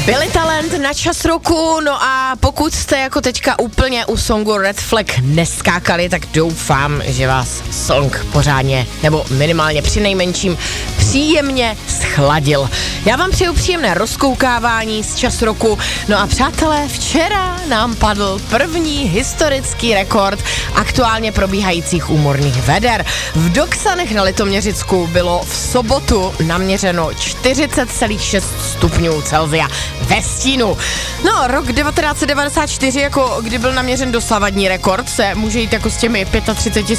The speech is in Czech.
Billy Talent na Čas roku, no a pokud jste jako teďka úplně u songu Red Flag neskákali, tak doufám, že vás song pořádně, nebo minimálně přinejmenším příjemně schladil. Já vám přeju příjemné rozkoukávání z Čas roku, no a přátelé, včera nám padl první historický rekord aktuálně probíhajících úmorných veder. V Doksanech na Litoměřicku bylo v sobotu naměřeno 40,6 stupňů Celsia ve stínu. No, rok 1994, jako kdy byl naměřen dosavadní rekord, se může jít jako s těmi 35